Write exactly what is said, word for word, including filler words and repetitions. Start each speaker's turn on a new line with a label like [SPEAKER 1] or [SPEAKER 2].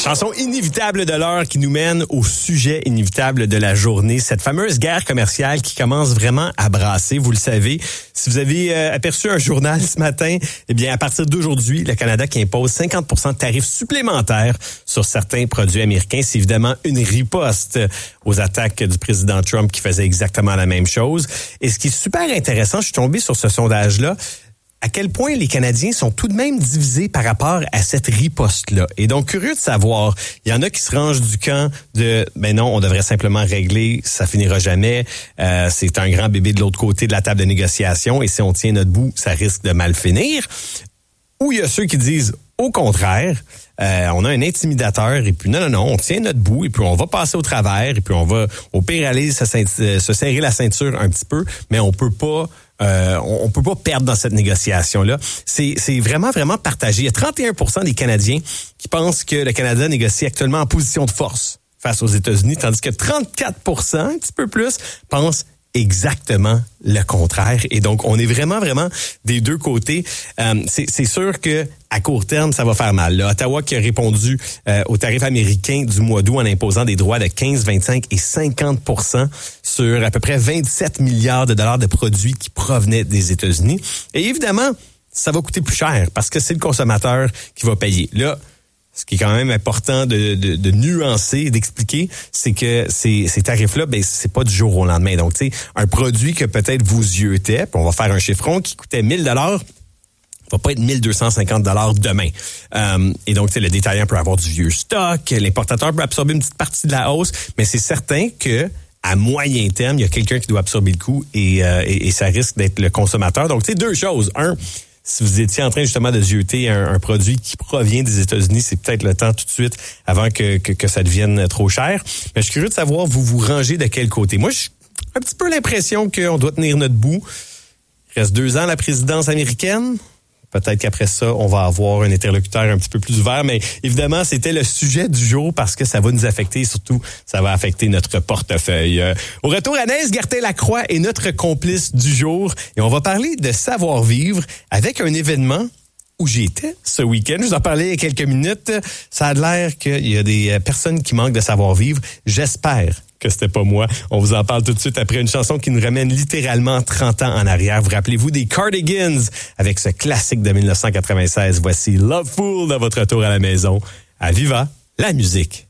[SPEAKER 1] Chanson inévitable de l'heure qui nous mène au sujet inévitable de la journée. Cette fameuse guerre commerciale qui commence vraiment à brasser, vous le savez. Si vous avez euh, aperçu un journal ce matin, eh bien, à partir d'aujourd'hui, le Canada qui impose cinquante pour cent de tarifs supplémentaires sur certains produits américains. C'est évidemment une riposte aux attaques du président Trump qui faisait exactement la même chose. Et ce qui est super intéressant, je suis tombé sur ce sondage-là, à quel point les Canadiens sont tout de même divisés par rapport à cette riposte-là. Et donc, curieux de savoir, il y en a qui se rangent du camp de, ben non, on devrait simplement régler, ça finira jamais, euh, c'est un grand bébé de l'autre côté de la table de négociation, et si on tient notre bout, ça risque de mal finir. Ou il y a ceux qui disent, au contraire, euh, on a un intimidateur, et puis non, non, non, on tient notre bout, et puis on va passer au travers, et puis on va, au pire, aller se, se serrer la ceinture un petit peu, mais on peut pas Euh, on, on peut pas perdre dans cette négociation-là. C'est, c'est vraiment, vraiment partagé. Il y a trente et un pour cent des Canadiens qui pensent que le Canada négocie actuellement en position de force face aux États-Unis, tandis que trente-quatre pour cent, un petit peu plus, pensent exactement le contraire. Et donc, on est vraiment, vraiment des deux côtés. Euh, c'est, c'est sûr que à court terme, ça va faire mal. Là, Ottawa qui a répondu euh, aux tarifs américains du mois d'août en imposant des droits de quinze, vingt-cinq et cinquante pour cent sur à peu près vingt-sept milliards de dollars de produits qui provenaient des États-Unis. Et évidemment, ça va coûter plus cher parce que c'est le consommateur qui va payer. Là, ce qui est quand même important de, de, de nuancer et d'expliquer, c'est que ces, ces tarifs-là, ben c'est pas du jour au lendemain. Donc, tu sais, un produit que peut-être vous yeutait, puis on va faire un chiffron qui coûtait mille dollars, va pas être mille deux cent cinquante dollars demain. Euh, et donc, tu sais, le détaillant peut avoir du vieux stock, l'importateur peut absorber une petite partie de la hausse, mais c'est certain que à moyen terme, il y a quelqu'un qui doit absorber le coût et, euh, et, et ça risque d'être le consommateur. Donc, tu sais, deux choses. Un, si vous étiez en train justement de zioter un, un produit qui provient des États-Unis, c'est peut-être le temps tout de suite avant que, que, que ça devienne trop cher. Mais je suis curieux de savoir, vous vous rangez de quel côté? Moi, j'ai un petit peu l'impression qu'on doit tenir notre bout. Il reste deux ans à la présidence américaine. Peut-être qu'après ça, on va avoir un interlocuteur un petit peu plus ouvert. Mais évidemment, c'était le sujet du jour parce que ça va nous affecter. Surtout, ça va affecter notre portefeuille. Euh, au retour, Anaïs Gertin-Lacroix est notre complice du jour. Et on va parler de savoir-vivre avec un événement où j'étais ce week-end. Je vous en parlais il y a quelques minutes. Ça a l'air qu'il y a des personnes qui manquent de savoir-vivre. J'espère que c'était pas moi. On vous en parle tout de suite après une chanson qui nous ramène littéralement trente ans en arrière. Vous rappelez-vous des Cardigans avec ce classique de dix-neuf cent quatre-vingt-seize. Voici Love Fool dans votre retour à la maison. À Viva, la musique.